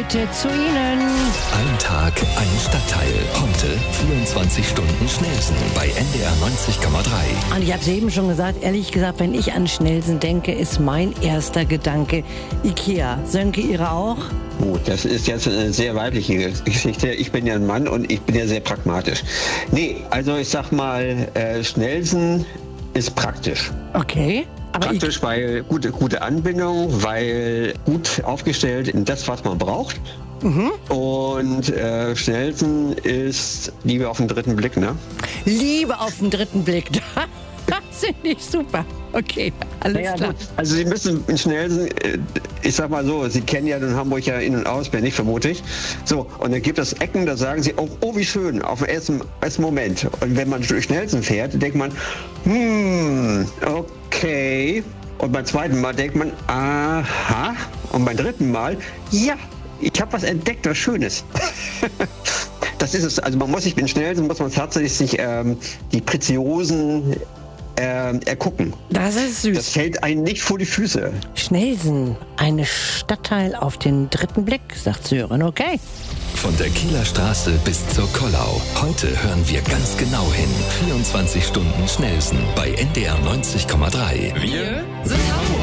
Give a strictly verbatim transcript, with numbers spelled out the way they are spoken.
heute zu Ihnen. Ein Tag, ein Stadtteil. Heute vierundzwanzig Stunden Schnellsen bei N D R neunzig Komma drei. Und ich habe es eben schon gesagt, ehrlich gesagt, wenn ich an Schnellsen denke, ist mein erster Gedanke Ikea. Sönke, Ihre auch? Gut, das ist jetzt eine sehr weibliche Geschichte. Ich bin ja ein Mann und ich bin ja sehr pragmatisch. Nee, also ich sag mal, äh, Schnellsen ist praktisch. Okay. Aber praktisch, weil gute, gute Anbindung, weil gut aufgestellt in das, was man braucht. Mhm. Und äh, Schnellsen ist Liebe auf den dritten Blick, ne? Liebe auf den dritten Blick. Das finde ich super. Okay, alles ja, klar. Gut. Also Sie müssen in Schnellsen, ich sag mal so, Sie kennen ja in Hamburg ja in- und auswendig, vermute ich. So, und dann gibt es Ecken, da sagen Sie, oh, oh wie schön, auf den ersten, ersten Moment. Und wenn man durch Schnellsen fährt, denkt man, hm, okay. Und beim zweiten Mal denkt man, aha. Und beim dritten Mal, ja, ich habe was entdeckt, was Schönes. Das ist es. Also man muss sich mit Schnellsen, muss man tatsächlich sich ähm, die preziosen äh, ergucken. Das ist süß. Das fällt einem nicht vor die Füße. Schnellsen, ein Stadtteil auf den dritten Blick, sagt Sören, okay. Von der Kieler Straße bis zur Kollau. Heute hören wir ganz genau hin. vierundzwanzig Stunden Schnellsen bei N D R neunzig Komma drei. Wir sind Hamburg.